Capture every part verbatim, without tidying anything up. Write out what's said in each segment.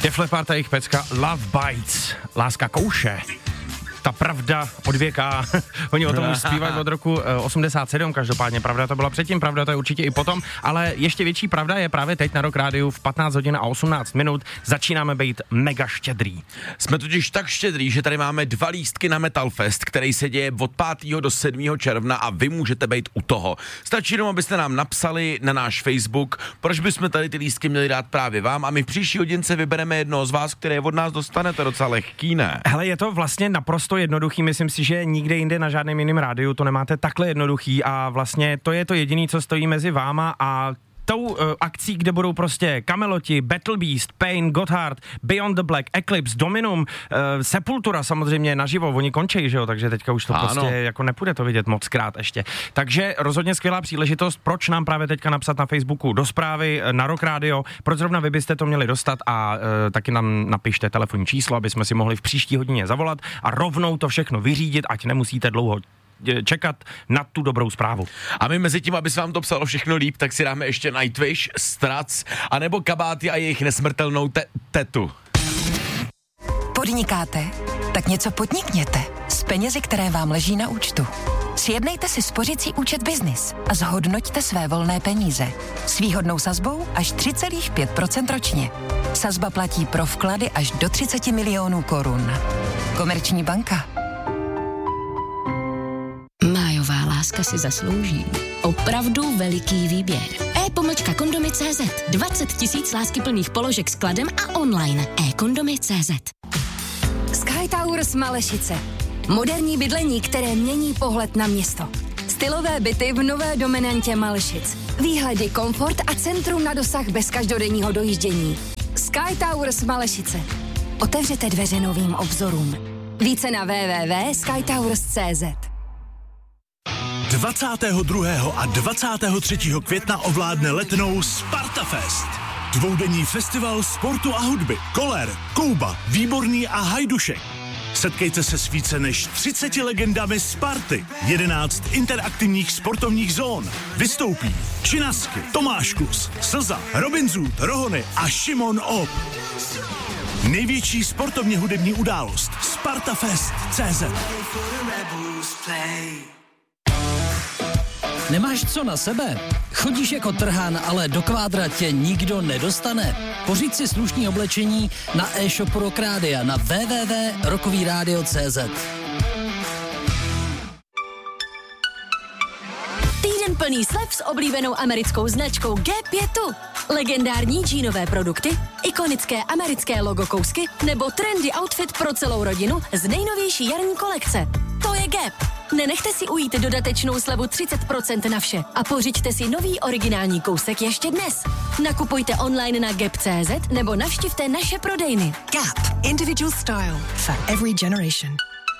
Def Leppard a jejich pecka Love Bites, láska kouše. Ta pravda od věka, oni o tom už zpívají od roku osmdesát sedm, každopádně pravda to byla předtím, pravda to je určitě i potom, ale ještě větší pravda je právě teď na Rock Rádiu v patnáct hodin a osmnáct minut začínáme být mega štědrý. Jsme totiž tak štědrý, že tady máme dva lístky na Metal Fest, který se děje od pátého do sedmého června a vy můžete být u toho. Stačí jenom, abyste nám napsali na náš Facebook, proč bychom tady ty lístky měli dát právě vám a my v příští hodince vybereme jednoho z vás, které od nás dostanete, docela lehký, ne? Hele, je to vlastně naprosto jednoduchý, myslím si, že nikde jinde na žádném jiném rádiu to nemáte takhle jednoduchý a vlastně to je to jediné, co stojí mezi váma a tou uh, akcí, kde budou prostě Kameloti, Battle Beast, Pain, Gotthard, Beyond the Black, Eclipse, Dominum, uh, Sepultura samozřejmě naživo, oni končí, že jo, takže teďka už to ano. prostě jako nepůjde to vidět moc krát ještě. Takže rozhodně skvělá příležitost, proč nám právě teďka napsat na Facebooku do zprávy na Rock Radio, proč zrovna vy byste to měli dostat a uh, taky nám napište telefonní číslo, aby jsme si mohli v příští hodině zavolat a rovnou to všechno vyřídit, ať nemusíte dlouho čekat na tu dobrou zprávu. A my mezi tím, aby se vám to psalo všechno líp, tak si dáme ještě Nightwish, Strac, anebo Kabáty a jejich nesmrtelnou te- tetu. Podnikáte? Tak něco podnikněte s penězi, které vám leží na účtu. Sjednejte si spořící účet Business a zhodnoťte své volné peníze. S výhodnou sazbou až tři celá pět procenta ročně. Sazba platí pro vklady až do třicet milionů korun. Komerční banka. Májová láska si zaslouží opravdu veliký výběr. E-pomlčka kondomy tečka cé zet. dvacet tisíc láskyplných položek s kladem a online. E-kondomy tečka cé zet. Sky Towers Malešice. Moderní bydlení, které mění pohled na město. Stylové byty v nové dominantě Malešic. Výhledy, komfort a centrum na dosah bez každodenního dojíždění. Sky Towers Malešice. Otevřete dveře novým obzorům. Více na w w w tečka sky towers tečka cé zet. dvacátého druhého a dvacátého třetího května ovládne Letnou Sparta Fest. Dvoudenní festival sportu a hudby. Koller, Kouba, Výborný a Hajdušek. Setkejte se s více než třiceti legendami Sparty. jedenáct interaktivních sportovních zón. Vystoupí Činasky, Tomáš Kus, Slza, Robin Zoot, Rohony a Šimon Op. Největší sportovně hudební událost. Spartafest tečka cé zet. Nemáš co na sebe? Chodíš jako trhán, ale do kvádra tě nikdo nedostane? Pořiď si slušný oblečení na e-shopu Rock Rádia na w w w tečka rockovyradio tečka cé zet. Týden plný slev s oblíbenou americkou značkou G pět. Legendární džínové produkty, ikonické americké logo kousky nebo trendy outfit pro celou rodinu z nejnovější jarní kolekce. To je Gap. Nenechte si ujít dodatečnou slevu třicet procent na vše a pořiďte si nový originální kousek ještě dnes. Nakupujte online na gap tečka cé zet nebo navštivte naše prodejny. Gap. Individual style for every generation.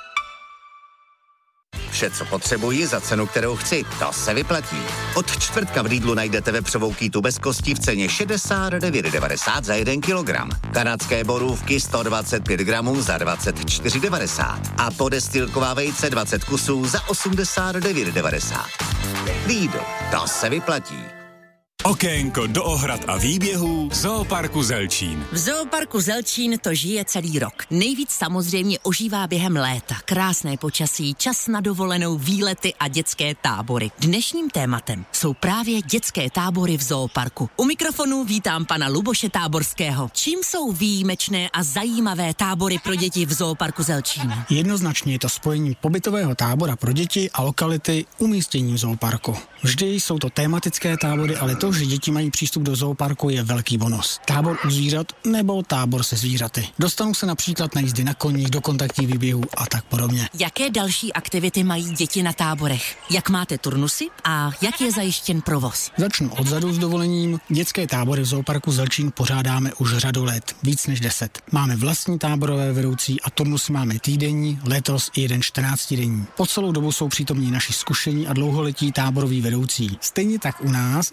Vše, co potřebuji za cenu, kterou chci, to se vyplatí. Od čtvrtka v Lidlu najdete vepřovou kýtu bez kostí v ceně šedesát devět devadesát za jeden kilogram. Kanadské borůvky sto dvacet pět gramů za dvacet čtyři devadesát. A podestýlková vejce dvacet kusů za osmdesát devět devadesát. Lidl, to se vyplatí. Okénko do ohrad a výběhů Zooparku Zelčín. V Zooparku Zelčín to žije celý rok. Nejvíc samozřejmě ožívá během léta. Krásné počasí, čas na dovolenou, výlety a dětské tábory. Dnešním tématem jsou právě dětské tábory v Zooparku. U mikrofonu vítám pana Luboše Táborského. Čím jsou výjimečné a zajímavé tábory pro děti v Zooparku Zelčín? Jednoznačně je to spojení pobytového tábora pro děti a lokality umístěním v zooparku. Vždy jsou to tematické tábory, ale to, že děti mají přístup do zooparku, je velký bonus. Tábor u zvířat nebo tábor se zvířaty. Dostanou se například na jízdy na koních, do kontaktních výběhů a tak podobně. Jaké další aktivity mají děti na táborech? Jak máte turnusy a jak je zajištěn provoz? Začnu odzadu s dovolením. Dětské tábory v zooparku Zelčín pořádáme už řadu let, víc než deset. Máme vlastní táborové vedoucí a turnusy máme týdenní, letos i jeden čtrnáctidenní. Po celou dobu jsou přítomní naši zkušení a dlouholetí táboroví vedoucí. Stejně tak u nás zajišťují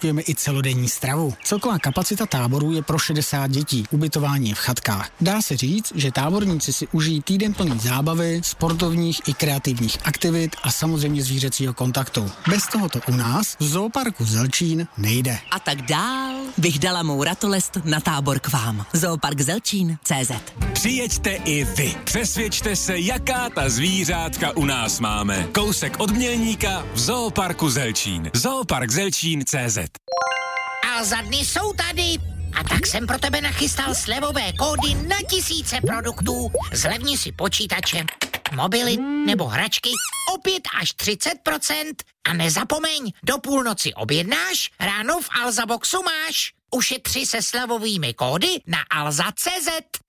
zajišťujeme i celodenní stravu. Celková kapacita táboru je pro šedesát dětí, ubytování je v chatkách. Dá se říct, že táborníci si užijí týden plný zábavy, sportovních i kreativních aktivit a samozřejmě zvířecího kontaktu. Bez tohoto u nás v zooparku Zelčín nejde. A tak dál bych dala mou ratolest na tábor k vám. Zoopark Zelčín tečka cé zet. Přijeďte i vy. Přesvědčte se, jaká ta zvířátka u nás máme. Kousek od Mělníka v Zooparku Zelčín. Zoopark Zelčín tečka cé zet. A za dny jsou tady. A tak jsem pro tebe nachystal slevové kódy na tisíce produktů. Zlevni si počítače, mobily nebo hračky o pět až třicet procent. A nezapomeň, do půlnoci objednáš, ráno v Alza Boxu máš. Ušetři se slevovými kódy na alza tečka cé zet.